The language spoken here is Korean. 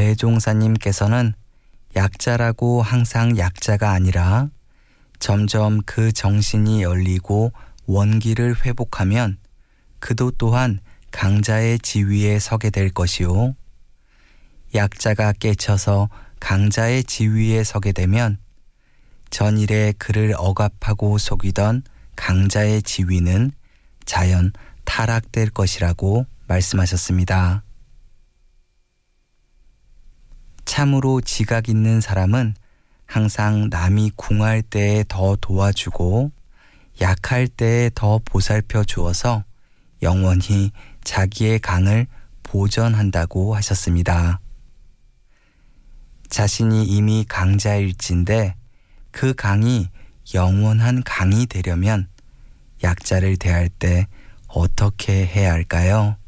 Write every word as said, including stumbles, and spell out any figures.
대종사님께서는 약자라고 항상 약자가 아니라 점점 그 정신이 열리고 원기를 회복하면 그도 또한 강자의 지위에 서게 될 것이요. 약자가 깨쳐서 강자의 지위에 서게 되면 전일에 그를 억압하고 속이던 강자의 지위는 자연 타락될 것이라고 말씀하셨습니다. 참으로 지각 있는 사람은 항상 남이 궁할 때에 더 도와주고 약할 때에 더 보살펴 주어서 영원히 자기의 강을 보전한다고 하셨습니다. 자신이 이미 강자일진데 그 강이 영원한 강이 되려면 약자를 대할 때 어떻게 해야 할까요?